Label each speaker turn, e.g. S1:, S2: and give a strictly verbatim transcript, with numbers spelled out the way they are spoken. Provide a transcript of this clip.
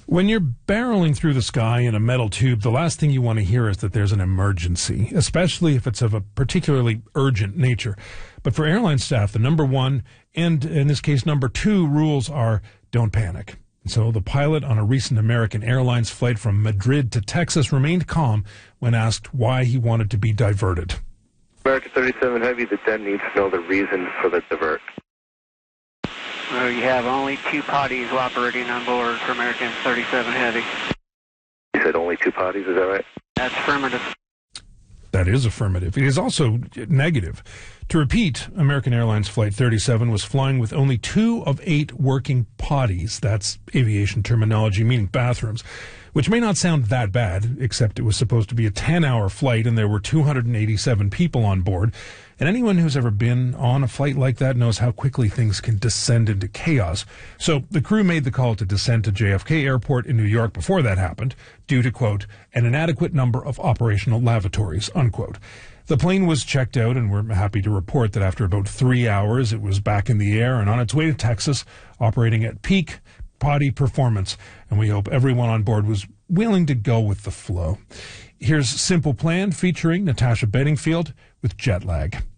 S1: When you're barreling through the sky in a metal tube, the last thing you want to hear is that there's an emergency, especially if it's of a particularly urgent nature. But for airline staff, the number one, and in this case, number two rules are don't panic. So the pilot on a recent American Airlines flight from Madrid to Texas remained calm when asked why he wanted to be diverted.
S2: American thirty-seven Heavy, the den needs to know the reason for the divert.
S3: Well, you have only two potties operating on board for American thirty-seven Heavy.
S2: You said only two potties, is that right?
S3: That's affirmative.
S1: That is affirmative. It is also negative. To repeat, American Airlines Flight thirty-seven was flying with only two of eight working potties. That's aviation terminology, meaning bathrooms, which may not sound that bad, except it was supposed to be a ten-hour flight and there were two hundred eighty-seven people on board. And anyone who's ever been on a flight like that knows how quickly things can descend into chaos. So the crew made the call to descend to J F K Airport in New York before that happened, due to, quote, an inadequate number of operational lavatories, unquote. The plane was checked out, and we're happy to report that after about three hours, it was back in the air and on its way to Texas, operating at peak potty performance. And we hope everyone on board was willing to go with the flow. Here's Simple Plan featuring Natasha Bedingfield with Jet Lag.